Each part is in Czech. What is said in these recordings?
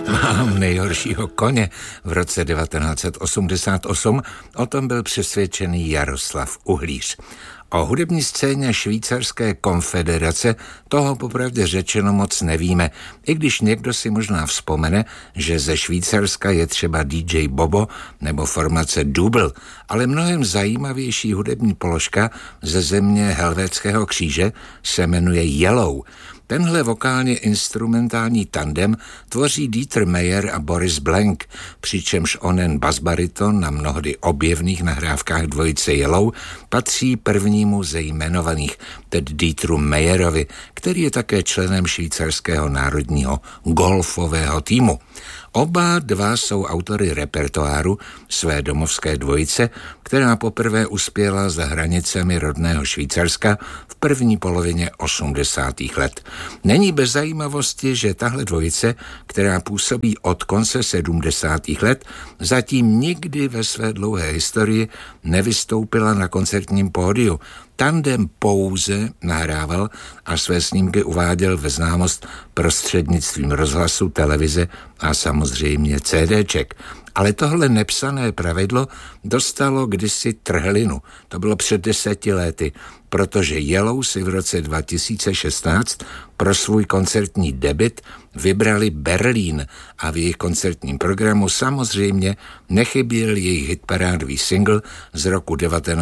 Mám nejhoršího koně v roce 1988, o tom byl přesvědčený Jaroslav Uhlíř. O hudební scéně Švýcarské konfederace toho popravdě řečeno moc nevíme, i když někdo si možná vzpomene, že ze Švýcarska je třeba DJ Bobo nebo formace Double, ale mnohem zajímavější hudební položka ze země Helvétského kříže se jmenuje Yellow. Tenhle vokálně instrumentální tandem tvoří Dieter Meier a Boris Blank, přičemž onen basbariton na mnohdy objevných nahrávkách dvojice Yellow patří prvnímu ze jmenovaných, tedy Dieteru Meierovi, který je také členem švýcarského národního golfového týmu. Oba dva jsou autory repertoáru své domovské dvojice, která poprvé uspěla za hranicemi rodného Švýcarska v první polovině 80. let. Není bez zajímavosti, že tahle dvojice, která působí od konce 70. let, zatím nikdy ve své dlouhé historii nevystoupila na koncertním pódiu. Tandem pouze nahrával a své snímky uváděl ve známost prostřednictvím rozhlasu, televize a samozřejmě CDček. Ale tohle nepsané pravidlo dostalo kdysi trhlinu. To bylo před 10 lety, protože Yellow si v roce 2016 pro svůj koncertní debut vybrali Berlín a v jejich koncertním programu samozřejmě nechyběl jejich hitparádový single z roku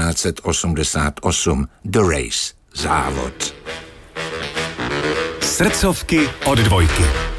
1988 The Race, závod. Srdcovky od Dvojky.